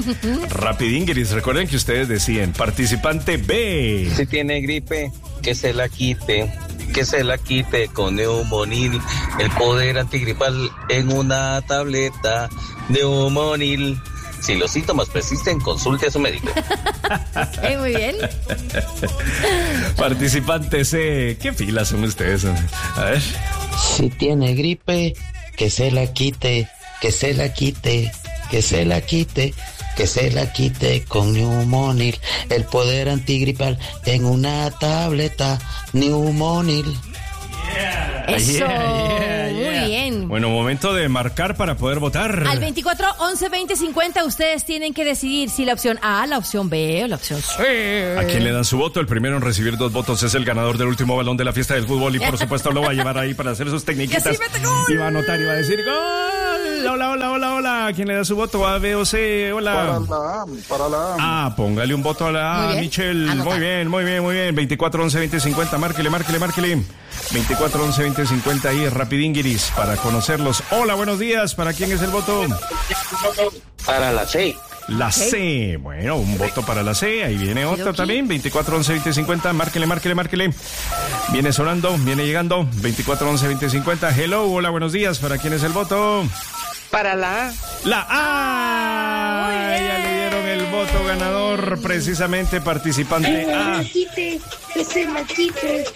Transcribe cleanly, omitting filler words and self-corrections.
Rapidinguiris, recuerden que ustedes deciden. Participante B. Si tiene gripe, que se la quite. Que se la quite con Neumonil. El poder antigripal en una tableta. Neumonil. Si los síntomas persisten, consulte a su médico. Ok, muy bien. Participante C. ¿Qué filas son ustedes? A ver. Si tiene gripe, que se la quite, que se la quite, que se la quite, que se la quite con Neumonil. El poder antigripal en una tableta. Neumonil. Eso, Yeah. muy bien. Bueno, momento de marcar para poder votar. Al 24 11 20 50 ustedes tienen que decidir si la opción A, la opción B o la opción C. ¿A quién le dan su voto? El primero en recibir 2 votos es el ganador del último balón de la fiesta del fútbol y por supuesto lo va a llevar ahí para hacer sus técnicas. ¡Que sí mete gol! Y va a anotar y va a decir ¡gol! Hola, hola, hola, hola. ¿A quién le da su voto? A, B o C. Hola. Para la A. Ah, póngale un voto a la A, Muy bien. Michelle. Anota. Muy bien, muy bien, muy bien. 24 11 20 50. Márquele, márquele, márquele. 24 11 20 50 ahí, rapidinguiris, para conocerlos. Hola, buenos días. ¿Para quién es el voto? Para la C. La C. Bueno, un voto para la C. Ahí viene otro también. 24 11 20 50. Márquele, márquele, márquele. Viene sonando, viene llegando. 24 11 20 50. Hello, hola, buenos días. ¿Para quién es el voto? Para la A. La A. muy bien. Ya le dieron el voto ganador, precisamente participante A. Que se la quite,